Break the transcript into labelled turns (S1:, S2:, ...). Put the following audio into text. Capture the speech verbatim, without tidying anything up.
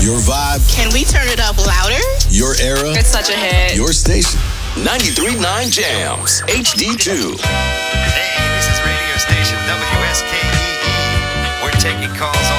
S1: Your vibe.
S2: Can we turn it up louder?
S1: Your era.
S2: It's such a hit.
S1: Your station.
S3: ninety-three point nine Jams, H D two.
S4: Hey, this is radio station W S K E E. We're taking calls